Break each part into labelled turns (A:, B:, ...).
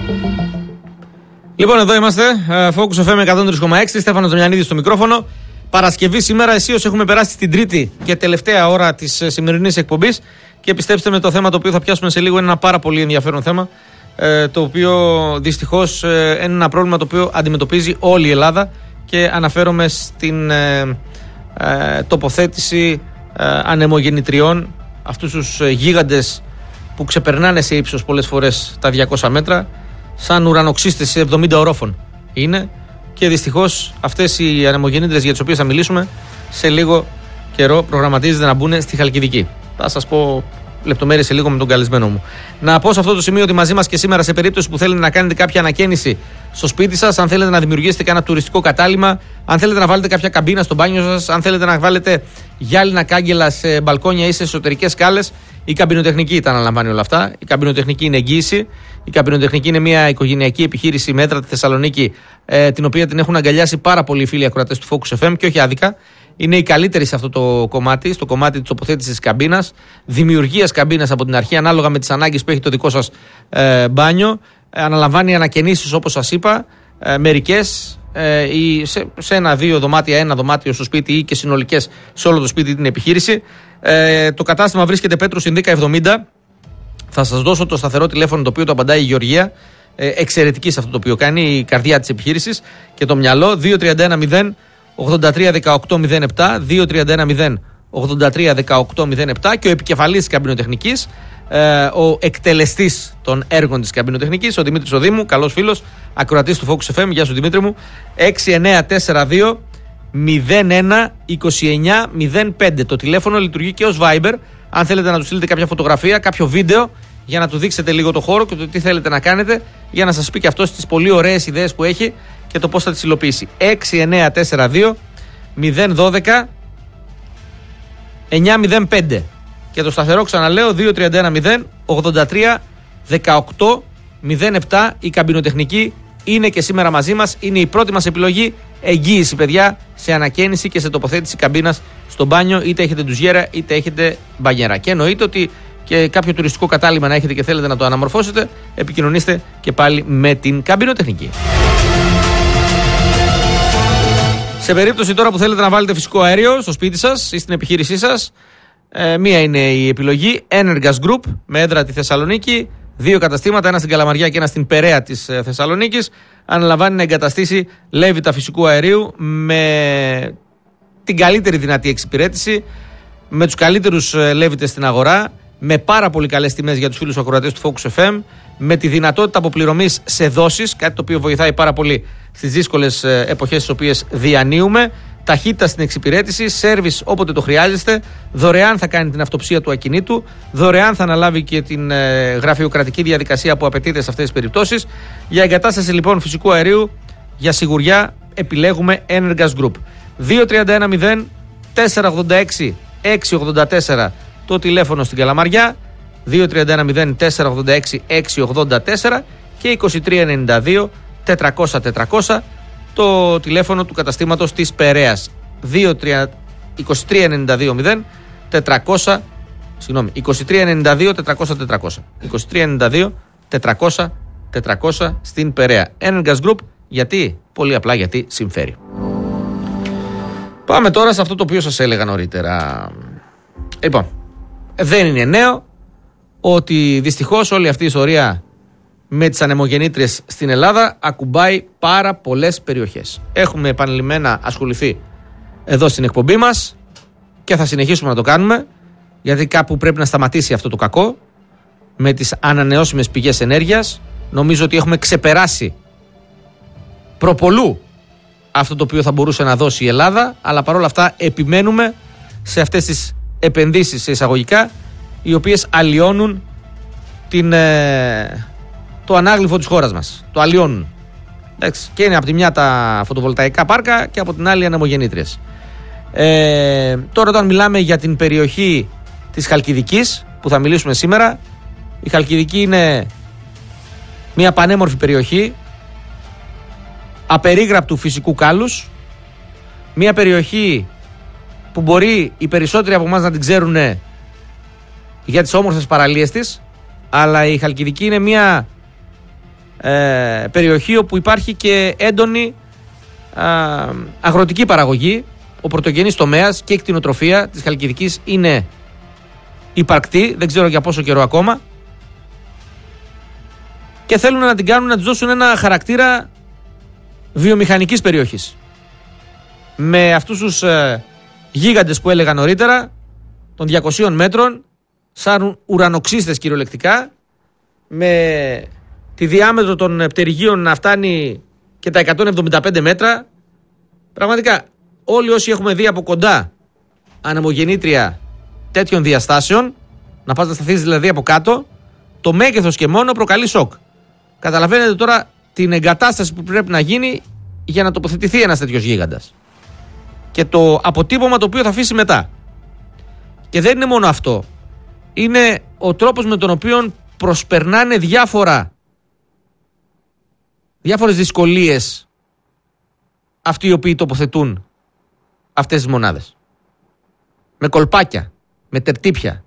A: Λοιπόν, εδώ είμαστε. Focus FM 103,6. Στέφανος Δομιανίδης στο μικρόφωνο. Παρασκευή σήμερα, αισίως έχουμε περάσει στην τρίτη και τελευταία ώρα της σημερινής εκπομπής. Και πιστέψτε με, το θέμα το οποίο θα πιάσουμε σε λίγο είναι ένα πάρα πολύ ενδιαφέρον θέμα. Το οποίο δυστυχώς είναι ένα πρόβλημα το οποίο αντιμετωπίζει όλη η Ελλάδα. Και αναφέρομαι στην τοποθέτηση ανεμογεννητριών, αυτούς τους γίγαντες που ξεπερνάνε σε ύψος πολλές φορές τα 200 μέτρα, σαν ουρανοξύστες 70 ορόφων είναι, και δυστυχώς αυτές οι ανεμογεννήτριες για τις οποίες θα μιλήσουμε σε λίγο καιρό προγραμματίζεται να μπουν στη Χαλκιδική. Θα σας πω λεπτομέρειες σε λίγο με τον καλεσμένο μου. Να πω σε αυτό το σημείο ότι μαζί μας και σήμερα, σε περίπτωση που θέλετε να κάνετε κάποια ανακαίνιση στο σπίτι σας, αν θέλετε να δημιουργήσετε κάνα τουριστικό κατάλημα, αν θέλετε να βάλετε κάποια καμπίνα στο μπάνιο σας, αν θέλετε να βάλετε γυάλινα κάγκελα σε μπαλκόνια ή σε εσωτερικές σκάλες, η καμπινοτεχνική τα αναλαμβάνει όλα αυτά. Η καμπινοτεχνική είναι εγγύηση. Η καμπινοτεχνική είναι μια οικογενειακή επιχείρηση μέτρα τη Θεσσαλονίκη, την οποία την έχουν αγκαλιάσει πάρα πολλοί φίλοι ακροατές του Focus FM και όχι άδικα. Είναι οι καλύτεροι σε αυτό το κομμάτι, στο κομμάτι της τοποθέτησης της καμπίνας, δημιουργίας καμπίνας από την αρχή, ανάλογα με τις ανάγκες που έχει το δικό σας μπάνιο. Αναλαμβάνει ανακαινήσεις, όπως σας είπα, μερικές ή σε ένα-δύο δωμάτια, ένα δωμάτιο στο σπίτι ή και συνολικές σε όλο το σπίτι την επιχείρηση. Το κατάστημα βρίσκεται Πέτρου Συνδίκα 70. Θα σας δώσω το σταθερό τηλέφωνο το οποίο το απαντάει η Γεωργία. Εξαιρετική σε αυτό το οποίο κάνει, η καρδιά της επιχείρησης και το μυαλό. 2310 83 18 07, 2310 83 18 07, και ο επικεφαλής της καμπινοτεχνικής, ο εκτελεστής των έργων της καμπινοτεχνικής, ο Δημήτρης Οδήμου, καλός φίλος, ακροατής του Focus FM. Γεια σου Δημήτρη μου. 6942 01 29 05. Το τηλέφωνο λειτουργεί και ως Viber. Αν θέλετε να του στείλετε κάποια φωτογραφία, κάποιο βίντεο, για να του δείξετε λίγο το χώρο και το τι θέλετε να κάνετε, για να σας πει και αυτός τις πολύ ωραίες ιδέες που έχει και το πώς θα τις υλοποιήσει. 6942 012 905. Και το σταθερό, ξαναλέω, 2310 83 18 07. Η καμπινοτεχνική είναι και σήμερα μαζί μας. Είναι η πρώτη μας επιλογή. Εγγύηση, παιδιά, σε ανακαίνιση και σε τοποθέτηση καμπίνας στο μπάνιο, είτε έχετε ντουζιέρα είτε έχετε μπανιέρα. Και εννοείται ότι και κάποιο τουριστικό κατάλημα να έχετε και θέλετε να το αναμορφώσετε, επικοινωνήστε και πάλι με την καμπινοτεχνική. Σε περίπτωση τώρα που θέλετε να βάλετε φυσικό αέριο στο σπίτι σας ή στην επιχείρησή σας, μία είναι η επιλογή. Energas Group, με έδρα τη Θεσσαλονίκη, 2 καταστήματα, ένα στην Καλαμαριά και ένα στην Περαία της Θεσσαλονίκης. Αναλαμβάνει να εγκαταστήσει λέβητα φυσικού αερίου με την καλύτερη δυνατή εξυπηρέτηση, με τους καλύτερους λέβητες στην αγορά, με πάρα πολύ καλές τιμές για τους φίλους ακροατές του Focus FM, με τη δυνατότητα αποπληρωμής σε δόσεις, κάτι το οποίο βοηθάει πάρα πολύ στις δύσκολες εποχές τις οποίες διανύουμε. Ταχύτητα στην εξυπηρέτηση, σέρβις όποτε το χρειάζεστε, δωρεάν θα κάνει την αυτοψία του ακινήτου, δωρεάν θα αναλάβει και την γραφειοκρατική διαδικασία που απαιτείται σε αυτές τις περιπτώσεις. Για εγκατάσταση λοιπόν φυσικού αερίου, για σιγουριά επιλέγουμε Energas Group. 2310 486 684 το τηλέφωνο στην Καλαμαριά, 2310 486 684 και 2392 400 400 το τηλέφωνο του καταστήματος της Περέας. 2392 400, συγγνώμη, 2392 400 400. 2392 400 400 στην Περέα. Energas Group, γιατί? Πολύ απλά γιατί συμφέρει. Πάμε τώρα σε αυτό το οποίο σας έλεγα νωρίτερα. Λοιπόν, δεν είναι νέο ότι δυστυχώς όλη αυτή η ιστορία με τις ανεμογεννήτριες στην Ελλάδα ακουμπάει πάρα πολλές περιοχές. Έχουμε επανειλημμένα ασχοληθεί εδώ στην εκπομπή μας και θα συνεχίσουμε να το κάνουμε, γιατί κάπου πρέπει να σταματήσει αυτό το κακό με τις ανανεώσιμες πηγές ενέργειας. Νομίζω ότι έχουμε ξεπεράσει προπολού αυτό το οποίο θα μπορούσε να δώσει η Ελλάδα, αλλά παρόλα αυτά επιμένουμε σε αυτές τις επενδύσεις σε εισαγωγικά, οι οποίες αλλοιώνουν το ανάγλυφο της χώρας μας. Το αλλοιώνουν. Εντάξει. Και είναι από τη μια τα φωτοβολταϊκά πάρκα και από την άλλη ανεμογεννήτριες. Τώρα όταν μιλάμε για την περιοχή της Χαλκιδικής που θα μιλήσουμε σήμερα, η Χαλκιδική είναι μια πανέμορφη περιοχή απερίγραπτου φυσικού κάλους, μια περιοχή που μπορεί οι περισσότεροι από εμάς να την ξέρουν για τις όμορφες παραλίες της, αλλά η Χαλκιδική είναι μια περιοχή όπου υπάρχει και έντονη αγροτική παραγωγή. Ο πρωτογενής τομέας και η κτηνοτροφία της Χαλκιδικής είναι υπαρκτή, δεν ξέρω για πόσο καιρό ακόμα, και θέλουν να την κάνουν, να τους δώσουν ένα χαρακτήρα βιομηχανικής περιοχής. Με αυτούς τους γίγαντες που έλεγα νωρίτερα, των 200 μέτρων, σαν ουρανοξύστες κυριολεκτικά, με τη διάμετρο των πτερυγίων να φτάνει και τα 175 μέτρα. Πραγματικά όλοι όσοι έχουμε δει από κοντά ανεμογεννήτρια τέτοιων διαστάσεων, να πας να σταθείς δηλαδή από κάτω, το μέγεθος και μόνο προκαλεί σοκ. Καταλαβαίνετε τώρα την εγκατάσταση που πρέπει να γίνει για να τοποθετηθεί ένας τέτοιος γίγαντας και το αποτύπωμα το οποίο θα αφήσει μετά. Και δεν είναι μόνο αυτό, είναι ο τρόπος με τον οποίο προσπερνάνε διάφορες δυσκολίες αυτοί οι οποίοι τοποθετούν αυτές τις μονάδες. Με κολπάκια, με τερτύπια.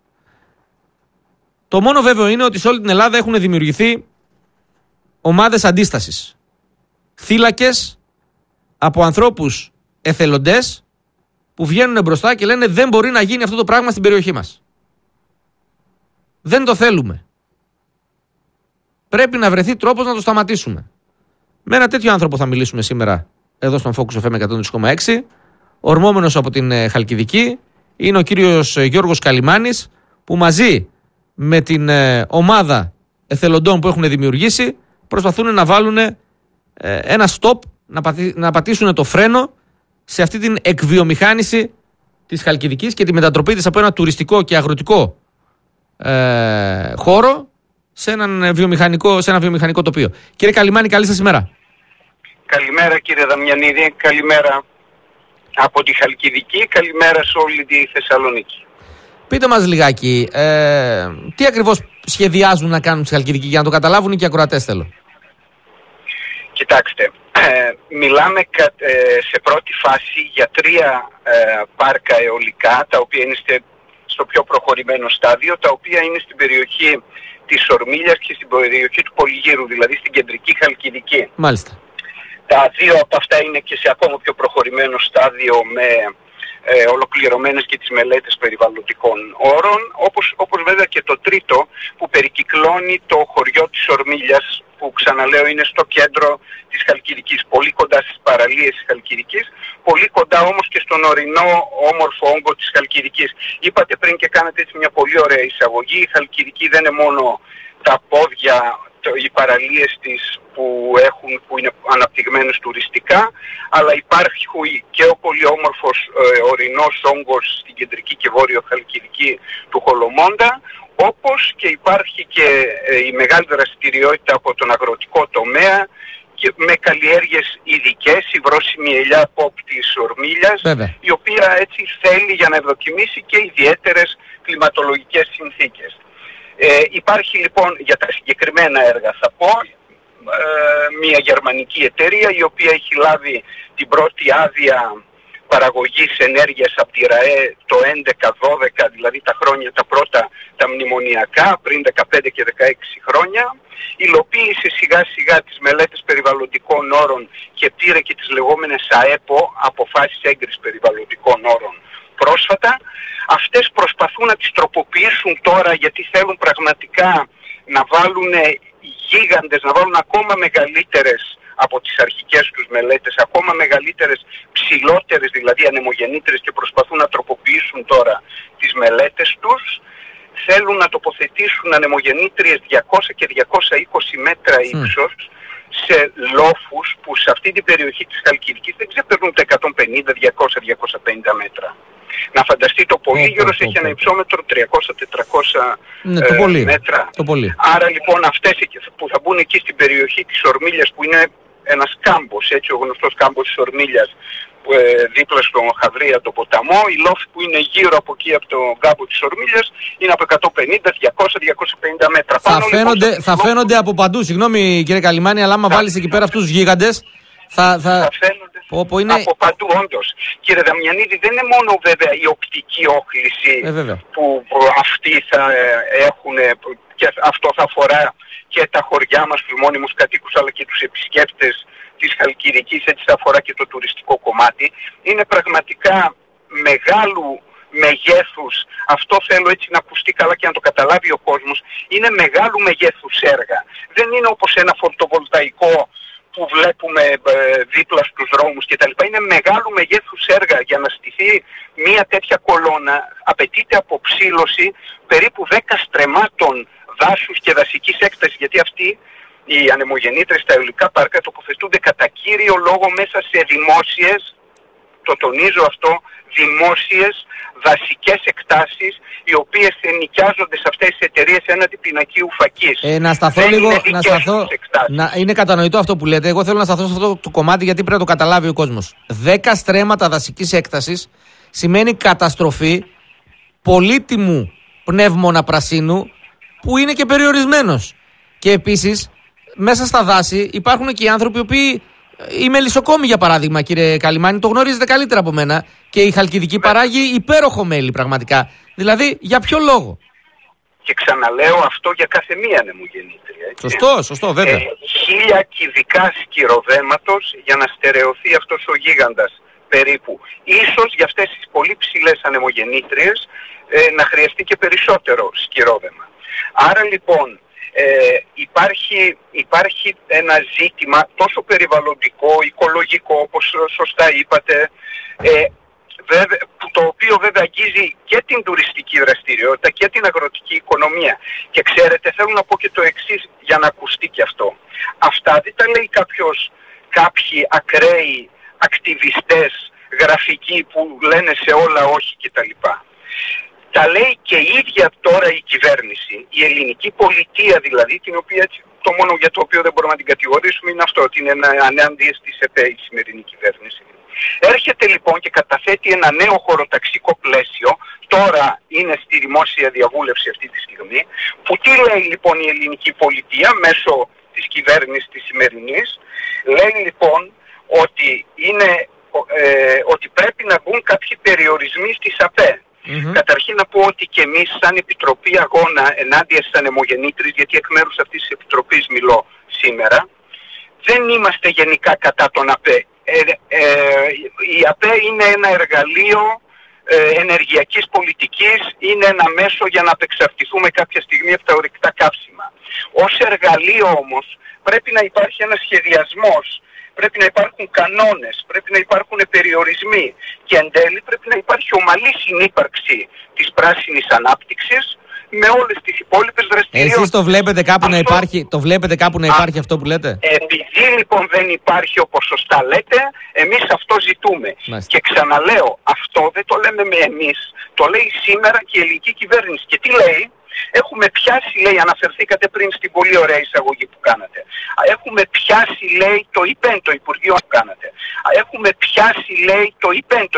A: Το μόνο βέβαιο είναι ότι σε όλη την Ελλάδα έχουν δημιουργηθεί ομάδες αντίστασης. Θύλακες από ανθρώπους εθελοντές που βγαίνουν μπροστά και λένε δεν μπορεί να γίνει αυτό το πράγμα στην περιοχή μας. Δεν το θέλουμε. Πρέπει να βρεθεί τρόπος να το σταματήσουμε. Με ένα τέτοιο άνθρωπο θα μιλήσουμε σήμερα εδώ στον Focus FM 103,6. Ορμόμενος από την Χαλκιδική είναι ο κύριος Γιώργος Καλιμάνης, που μαζί με την ομάδα εθελοντών που έχουν δημιουργήσει προσπαθούν να βάλουν ένα stop, να πατήσουν το φρένο σε αυτή την εκβιομηχάνηση της Χαλκιδικής και τη μετατροπή της από ένα τουριστικό και αγροτικό χώρο σε ένα βιομηχανικό τοπίο. Κύριε Καλιμάνη, καλή σας ημέρα.
B: Καλημέρα κύριε Δαμιανίδη, καλημέρα από τη Χαλκιδική, καλημέρα σε όλη τη Θεσσαλονίκη.
A: Πείτε μας λιγάκι, τι ακριβώς σχεδιάζουν να κάνουν στη Χαλκιδική για να το καταλάβουν και οι ακροατές θέλω.
B: Κοιτάξτε, μιλάμε σε πρώτη φάση για 3 πάρκα αιωλικά, τα οποία είναι στο πιο προχωρημένο στάδιο, τα οποία είναι στην περιοχή της Ορμίλιας και στην περιοχή του Πολυγύρου, δηλαδή στην κεντρική Χαλκιδική.
A: Μάλιστα.
B: Τα 2 από αυτά είναι και σε ακόμα πιο προχωρημένο στάδιο με ολοκληρωμένες και τις μελέτες περιβαλλοντικών όρων, όπως βέβαια και το 3ο που περικυκλώνει το χωριό της Ορμίλιας, που ξαναλέω είναι στο κέντρο της Χαλκιδικής, πολύ κοντά στις παραλίες της Χαλκιδικής, πολύ κοντά όμως και στον ορεινό όμορφο όγκο της Χαλκιδικής. Είπατε πριν και κάνατε έτσι μια πολύ ωραία εισαγωγή, η Χαλκιδική δεν είναι μόνο τα πόδια, οι παραλίες της που είναι αναπτυγμένες τουριστικά, αλλά υπάρχει και ο πολύ όμορφος ορεινός όγκος στην κεντρική και βόρειο Χαλκιδική του Χολομόντα, όπως και υπάρχει και η μεγάλη δραστηριότητα από τον αγροτικό τομέα και με καλλιέργειες ειδικές, η βρώσιμη ελιά pop της Ορμίλιας, η οποία έτσι θέλει για να ευδοκιμήσει και ιδιαίτερες κλιματολογικές συνθήκες. Υπάρχει λοιπόν για τα συγκεκριμένα έργα, θα πω, μια γερμανική εταιρεία η οποία έχει λάβει την πρώτη άδεια παραγωγής ενέργειας από τη ΡΑΕ το 11-12, δηλαδή τα χρόνια τα πρώτα τα μνημονιακά, πριν 15 και 16 χρόνια. Υλοποίησε σιγά σιγά τις μελέτες περιβαλλοντικών όρων και πήρε και τις λεγόμενες ΑΕΠΟ, αποφάσεις έγκρισης περιβαλλοντικών όρων, πρόσφατα. Αυτές προσπαθούν να τις τροποποιήσουν τώρα, γιατί θέλουν πραγματικά να βάλουν γίγαντες, να βάλουν ακόμα μεγαλύτερες από τις αρχικές τους μελέτες, ακόμα μεγαλύτερες, ψηλότερες δηλαδή ανεμογεννήτρες, και προσπαθούν να τροποποιήσουν τώρα τις μελέτες τους. Θέλουν να τοποθετήσουν ανεμογεννήτριες 200 και 220 μέτρα ύψος σε λόφους που σε αυτή την περιοχή της Χαλκιδικής δεν ξεπερνούν τα 150, 200, 250 μέτρα. Να φανταστεί το Πολύγυρος έχει ένα υψόμετρο 300-400 μέτρα. Άρα λοιπόν αυτές που θα μπουν εκεί στην περιοχή της Ορμίλιας, που είναι ένας κάμπος, έτσι, ο γνωστός κάμπος της Ορμίλιας, δίπλα στον Χαδρία το ποταμό, οι λόφοι που είναι γύρω από εκεί από τον κάμπο της Ορμίλιας είναι από 150, 200, 250 μέτρα.
A: Θα φαίνονται από παντού, συγγνώμη κύριε Καλιμάνη, αλλά άμα βάλεις εκεί πέρα αυτούς τους γίγαντες,
B: Από παντού όντως. Κύριε Δαμιανίδη, δεν είναι μόνο βέβαια η οπτική όχληση που αυτοί θα έχουν και αυτό θα αφορά και τα χωριά μας, τους μόνιμους κατοίκους, αλλά και τους επισκέπτες της Χαλκιδικής, έτσι θα αφορά και το τουριστικό κομμάτι. Είναι πραγματικά μεγάλου μεγέθους, αυτό θέλω έτσι να ακουστεί καλά και να το καταλάβει ο κόσμος, είναι μεγάλου μεγέθους έργα. Δεν είναι όπως ένα φωτοβολταϊκό που βλέπουμε δίπλα στους δρόμους κτλ. Είναι μεγάλου μεγέθους έργα. Για να στηθεί μια τέτοια κολόνα απαιτείται αποψήλωση περίπου 10 στρεμμάτων δάσους και δασικής έκτασης, γιατί αυτοί οι ανεμογεννήτρες στα αιωλικά πάρκα τοποθετούνται κατά κύριο λόγο μέσα σε δημόσιες, το τονίζω αυτό, δημόσιες δασικές εκτάσεις, οι οποίες ενοικιάζονται σε αυτές τις εταιρείες έναντι πινακίου φακής.
A: Να σταθώ λίγο, είναι κατανοητό αυτό που λέτε. Εγώ θέλω να σταθώ σε αυτό το κομμάτι, γιατί πρέπει να το καταλάβει ο κόσμος. 10 στρέμματα δασικής έκτασης σημαίνει καταστροφή πολύτιμου πνεύμονα πρασίνου, που είναι και περιορισμένος. Και επίσης, μέσα στα δάση υπάρχουν και οι άνθρωποι οι οποίοι. Η μελισσοκόμη, για παράδειγμα, κύριε Καλιμάνη, το γνωρίζετε καλύτερα από μένα. Και η Χαλκιδική παράγει υπέροχο μέλι, πραγματικά. Δηλαδή, για ποιο λόγο?
B: Και ξαναλέω αυτό για κάθε μία ανεμογεννήτρια.
A: Σωστό, βέβαια.
B: 1000 κυβικά σκυροδέματος για να στερεωθεί αυτός ο γίγαντας περίπου. Ίσως για αυτές τις πολύ ψηλές ανεμογεννήτριες να χρειαστεί και περισσότερο σκυρόδεμα. Άρα λοιπόν υπάρχει ένα ζήτημα τόσο περιβαλλοντικό, οικολογικό, όπως σωστά είπατε, το οποίο βέβαια αγγίζει και την τουριστική δραστηριότητα και την αγροτική οικονομία. Και ξέρετε, θέλω να πω και το εξής για να ακουστεί και αυτό. Αυτά δεν τα λέει κάποιοι ακραίοι ακτιβιστές γραφικοί που λένε σε όλα όχι κτλ. Τα λέει και η ίδια τώρα η κυβέρνηση, η ελληνική πολιτεία δηλαδή, την οποία, το μόνο για το οποίο δεν μπορούμε να την κατηγορήσουμε είναι αυτό, ότι είναι ανάντια στις ΕΠΕ η σημερινή κυβέρνηση. Έρχεται λοιπόν και καταθέτει ένα νέο χωροταξικό πλαίσιο, τώρα είναι στη δημόσια διαβούλευση αυτή τη στιγμή, που τι λέει λοιπόν η ελληνική πολιτεία μέσω της κυβέρνησης της σημερινής? Λέει λοιπόν ότι πρέπει να μπουν κάποιοι περιορισμοί στις ΑΠΕ. Καταρχήν να πω ότι και εμείς σαν Επιτροπή Αγώνα ενάντια στις ανεμογεννήτρες, γιατί εκ μέρους αυτής της Επιτροπής μιλώ σήμερα, δεν είμαστε γενικά κατά τον ΑΠΕ. Η ΑΠΕ είναι ένα εργαλείο ενεργειακής πολιτικής, είναι ένα μέσο για να απεξαρτηθούμε κάποια στιγμή από τα ορυκτά καύσιμα. Ως εργαλείο όμως πρέπει να υπάρχει ένας σχεδιασμός, πρέπει να υπάρχουν κανόνες, πρέπει να υπάρχουν περιορισμοί και εν τέλει πρέπει να υπάρχει ομαλή συνύπαρξη της πράσινης ανάπτυξης με όλες τις υπόλοιπες δραστηριότητες.
A: Εσείς το βλέπετε κάπου να υπάρχει, αυτό που λέτε?
B: Επειδή λοιπόν δεν υπάρχει όπως σωστά λέτε, εμείς αυτό ζητούμε. Και ξαναλέω, αυτό δεν το λέμε εμείς, το λέει σήμερα και η ελληνική κυβέρνηση. Και τι λέει? Έχουμε πιάσει, λέει, αναφερθήκατε πριν στην πολύ ωραία εισαγωγή που κάνατε. Έχουμε πιάσει, λέει, το ΙΠΕΝ, το Υπουργείο που κάνατε. Έχουμε πιάσει, λέει, το ΙΠΕΝ, το